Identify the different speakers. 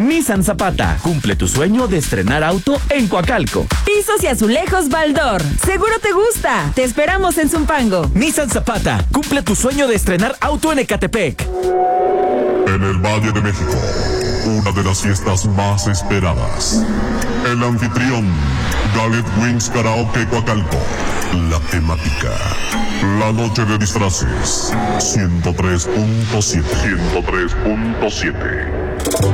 Speaker 1: Nissan Zapata, cumple tu sueño de estrenar auto en Coacalco.
Speaker 2: Pisos y azulejos Baldor, seguro te gusta. Te esperamos en Zumpango.
Speaker 1: Nissan Zapata, cumple tu sueño de estrenar auto en Ecatepec.
Speaker 3: En el Valle de México, una de las fiestas más esperadas. El anfitrión, Gallet Wings Karaoke Coacalco. La temática, la noche de disfraces. 103.7.